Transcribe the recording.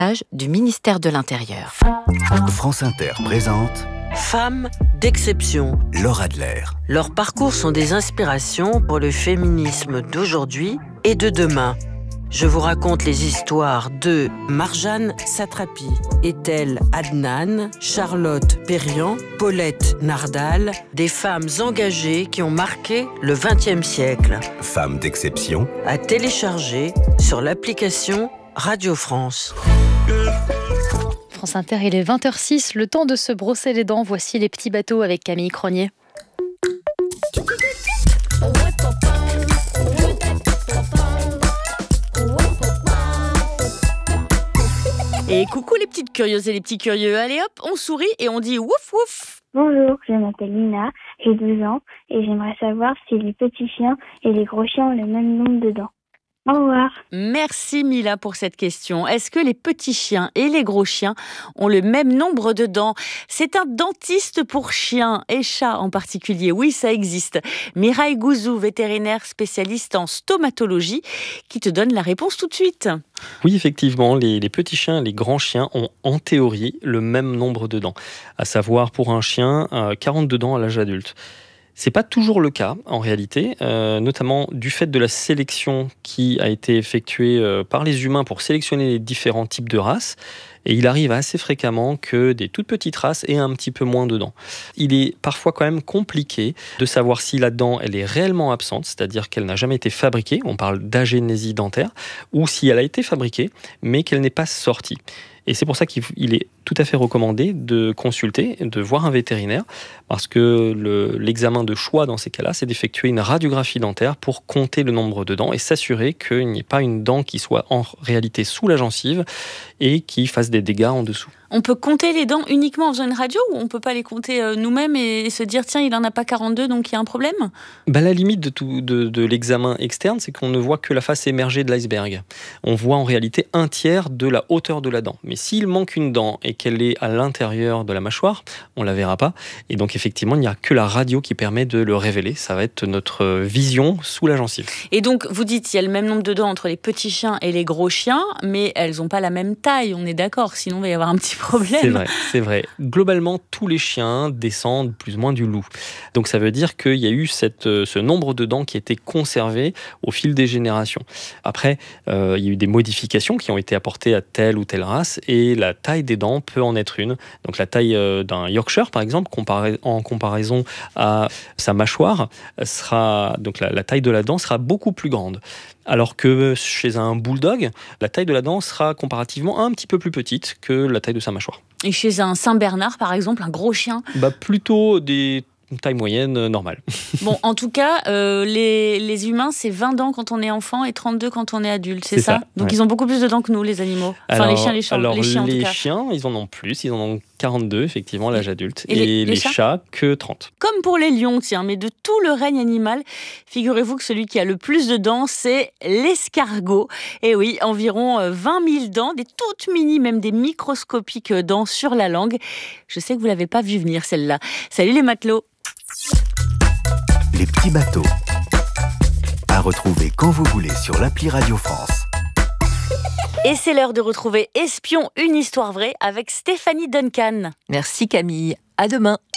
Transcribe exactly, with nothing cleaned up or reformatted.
du ministère de l'Intérieur. France Inter présente Femmes d'exception. Laura Adler. Leurs parcours sont des inspirations pour le féminisme d'aujourd'hui et de demain. Je vous raconte les histoires de Marjane Satrapi, Ethel Adnan, Charlotte Perriand, Paulette Nardal, des femmes engagées qui ont marqué le vingtième siècle. Femmes d'exception. À télécharger sur l'application Radio France. France Inter, il est vingt heures six, le temps de se brosser les dents. Voici les petits bateaux avec Camille Cronier. Et coucou les petites curieuses et les petits curieux. Allez hop, on sourit et on dit wouf wouf. Bonjour, je m'appelle Lina, j'ai douze ans et j'aimerais savoir si les petits chiens et les gros chiens ont le même nombre de dents. Au revoir. Merci Mila pour cette question. Est-ce que les petits chiens et les gros chiens ont le même nombre de dents ? C'est un dentiste pour chiens et chats en particulier. Oui, ça existe. Mireille Gouzou, vétérinaire spécialiste en stomatologie, qui te donne la réponse tout de suite. Oui, effectivement, les, les petits chiens et les grands chiens ont en théorie le même nombre de dents. À savoir pour un chien, euh, quarante-deux dents à l'âge adulte. C'est pas toujours le cas en réalité, euh, notamment du fait de la sélection qui a été effectuée euh, par les humains pour sélectionner les différents types de races. Et il arrive assez fréquemment que des toutes petites races aient un petit peu moins de dents. Il est parfois quand même compliqué de savoir si la dent elle est réellement absente, c'est-à-dire qu'elle n'a jamais été fabriquée, on parle d'agénésie dentaire, ou si elle a été fabriquée mais qu'elle n'est pas sortie. Et c'est pour ça qu'il est tout à fait recommandé de consulter, de voir un vétérinaire, parce que le, l'examen de choix dans ces cas-là, c'est d'effectuer une radiographie dentaire pour compter le nombre de dents et s'assurer qu'il n'y ait pas une dent qui soit en réalité sous la gencive et qui fasse des dégâts en dessous. On peut compter les dents uniquement en faisant une radio ou on peut pas les compter euh, nous-mêmes et, et se dire tiens, il en a pas quarante-deux donc il y a un problème ? Bah, la limite de, tout, de, de l'examen externe, c'est qu'on ne voit que la face émergée de l'iceberg. On voit en réalité un tiers de la hauteur de la dent. Mais s'il manque une dent et qu'elle est à l'intérieur de la mâchoire, on la verra pas. Et donc effectivement, il n'y a que la radio qui permet de le révéler. Ça va être notre vision sous la gencive. Et donc vous dites il y a le même nombre de dents entre les petits chiens et les gros chiens, mais elles n'ont pas la même taille. On est d'accord, sinon il va y avoir un petit problème. C'est vrai, c'est vrai. Globalement, tous les chiens descendent plus ou moins du loup. Donc ça veut dire qu'il y a eu cette, ce nombre de dents qui a été conservé au fil des générations. Après, euh, il y a eu des modifications qui ont été apportées à telle ou telle race et la taille des dents peut en être une. Donc la taille euh, d'un Yorkshire, par exemple, comparé, en comparaison à sa mâchoire, sera, donc la, la taille de la dent sera beaucoup plus grande. Alors que chez un bulldog, la taille de la dent sera comparativement un petit peu plus petite que la taille de sa mâchoire. Et chez un Saint-Bernard, par exemple, un gros chien ? Bah plutôt des tailles moyennes, euh, normales. Bon, en tout cas, euh, les, les humains, c'est vingt dents quand on est enfant et trente-deux quand on est adulte, c'est, c'est ça, ça Donc ouais. Ils ont beaucoup plus de dents que nous, les animaux. Enfin, alors, les chiens, les chiens, alors, les chiens en les tout cas. chiens, ils en ont plus, ils en ont quarante-deux, effectivement, à l'âge adulte. Et Et, les- les, les les chats chats, que trente. Comme pour les lions, tiens, mais de tout le règne animal, figurez-vous que celui qui a le plus de dents, c'est l'escargot. Et oui, environ vingt mille dents, des toutes mini, même des microscopiques dents sur la langue. Je sais que vous l'avez pas vu venir, celle-là. Salut les matelots. Les petits bateaux. À retrouver quand vous voulez sur l'appli Radio France. Et c'est l'heure de retrouver Espion, une histoire vraie avec Stéphanie Duncan. Merci Camille, à demain.